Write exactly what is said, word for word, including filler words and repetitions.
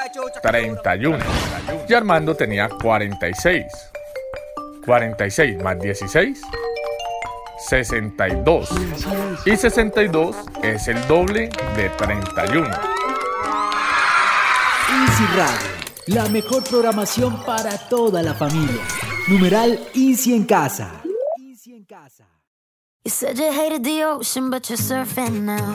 treinta y uno. Y Armando tenía cuarenta y seis. cuarenta y seis más dieciséis, sesenta y dos. Y sesenta y dos es el doble de treinta y uno. Easy Radio, la mejor programación para toda la familia. Numeral Easy en casa. Easy en casa. You said you hated the ocean, but you're surfing now.